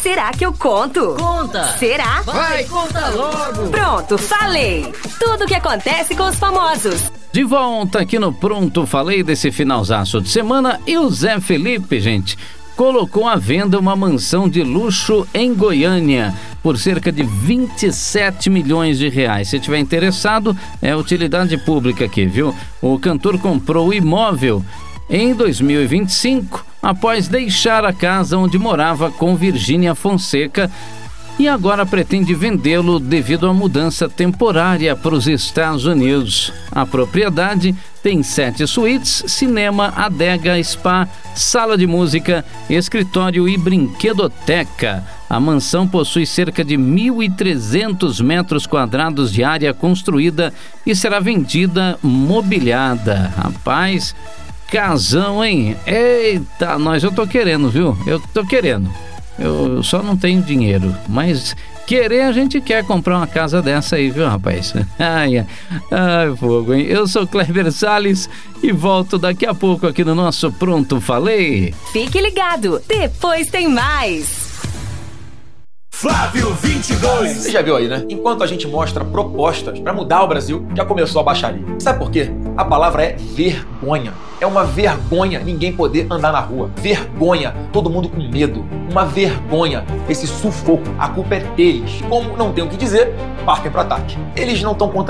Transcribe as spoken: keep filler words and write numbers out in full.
Será que eu conto? Conta! Será? Vai, conta logo! Pronto, falei! Tudo o que acontece com os famosos. De volta aqui no Pronto Falei desse finalzaço de semana, e o Zé Felipe, gente, colocou à venda uma mansão de luxo em Goiânia por cerca de vinte e sete milhões de reais. Se tiver interessado, é utilidade pública aqui, viu? O cantor comprou o imóvel em dois mil e vinte e cinco, após deixar a casa onde morava com Virgínia Fonseca, e agora pretende vendê-lo devido à mudança temporária para os Estados Unidos. A propriedade tem sete suítes, cinema, adega, spa, sala de música, escritório e brinquedoteca. A mansão possui cerca de mil e trezentos metros quadrados de área construída e será vendida mobiliada. Rapaz, casão, hein? Eita, nós eu tô querendo, viu? Eu tô querendo. Eu só não tenho dinheiro, mas querer a gente quer comprar uma casa dessa aí, viu, rapaz? Ai, ai, ai, fogo, hein? Eu sou Kleber Salles e volto daqui a pouco aqui no nosso Pronto Falei. Fique ligado, depois tem mais. Flávio vinte e dois. Você já viu aí, né? Enquanto a gente mostra propostas para mudar o Brasil, já começou a baixaria. Sabe por quê? A palavra é vergonha. É uma vergonha ninguém poder andar na rua. Vergonha, todo mundo com medo. Uma vergonha, esse sufoco. A culpa é deles. Como não tem o que dizer, partem para ataque. Eles não estão contra